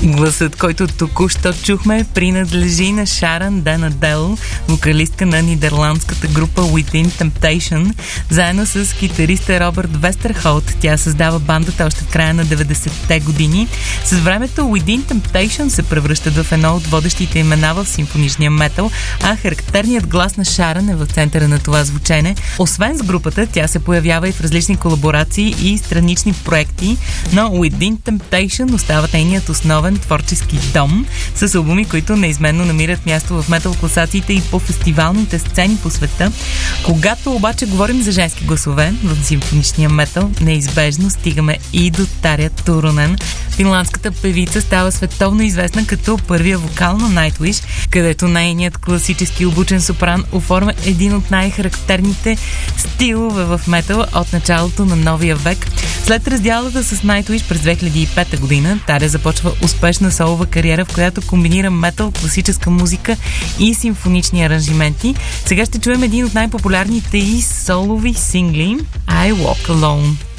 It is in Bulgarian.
Гласът, който току-що чухме, принадлежи на Шаран Ден Адел, вокалистка на нидерландската група Within Temptation. Заедно с китариста Робърт Вестерхолт тя създава бандата още в края на 90-те години. С времето Within Temptation се превръщат в едно от водещите имена в симфоничния метал, а характерният глас на Шаран е в центъра на това звучене. Освен с групата, тя се появява и в различни колаборации и странични проекти, но Within Temptation остава нейният основен творчески дом, с албуми, които неизменно намират място в метал класациите и по фестивалните сцени по света. Когато обаче говорим за женски гласове в симфоничния метал, неизбежно стигаме и до Таря Турунен. Финландската певица става световно известна като първия вокал на Nightwish, където нейният класически обучен сопран оформя един от най-характерните стилове в метал от началото на новия век. След раздялата с Nightwish през 2005 година, Таря започва успешна солова кариера, в която комбинира метал, класическа музика и симфонични аранжименти. Сега ще чуем един от най-популярните и солови сингли I Walk Alone.